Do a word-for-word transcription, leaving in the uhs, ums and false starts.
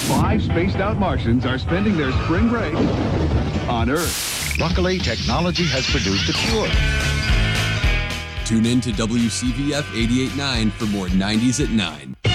five spaced-out Martians are spending their spring break on Earth. Luckily, technology has produced a cure. Tune in to W C V F eighty-eight point nine for more nineties at nine.